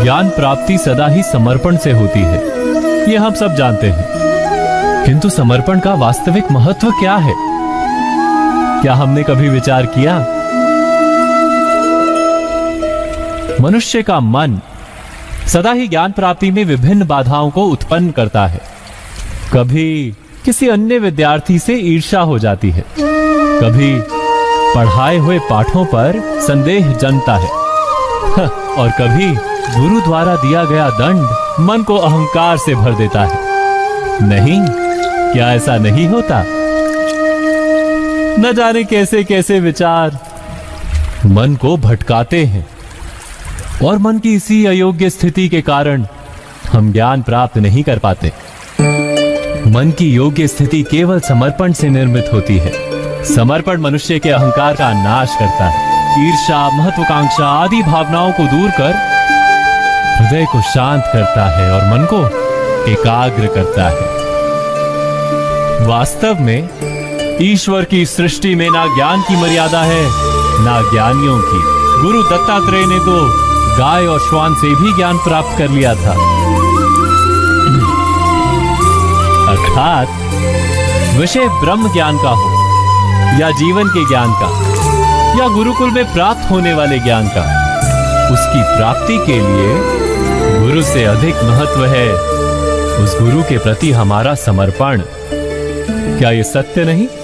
ज्ञान प्राप्ति सदा ही समर्पण से होती है, ये हम सब जानते हैं। किंतु समर्पण का वास्तविक महत्व क्या है? क्या हमने कभी विचार किया? मनुष्य का मन सदा ही ज्ञान प्राप्ति में विभिन्न बाधाओं को उत्पन्न करता है। कभी किसी अन्य विद्यार्थी से ईर्ष्या हो जाती है, कभी पढ़ाए हुए पाठों पर संदेह जन्मता है और कभी गुरु द्वारा दिया गया दंड मन को अहंकार से भर देता है। नहीं, क्या ऐसा नहीं होता? न जाने कैसे कैसे विचार मन को भटकाते हैं और मन की इसी अयोग्य स्थिति के कारण हम ज्ञान प्राप्त नहीं कर पाते। मन की योग्य स्थिति केवल समर्पण से निर्मित होती है। समर्पण मनुष्य के अहंकार का नाश करता है, ईर्ष्या, महत्वाकांक्षा आदि भावनाओं को दूर कर हृदय को शांत करता है और मन को एकाग्र करता है। वास्तव में ईश्वर की सृष्टि में ना ज्ञान की मर्यादा है, ना ज्ञानियों की। गुरु दत्तात्रेय ने तो गाय और श्वान से भी ज्ञान प्राप्त कर लिया था। अर्थात विषय ब्रह्म ज्ञान का हो या जीवन के ज्ञान का या गुरुकुल में प्राप्त होने वाले ज्ञान का, उसकी प्राप्ति के लिए गुरु से अधिक महत्व है उस गुरु के प्रति हमारा समर्पण। क्या ये सत्य नहीं?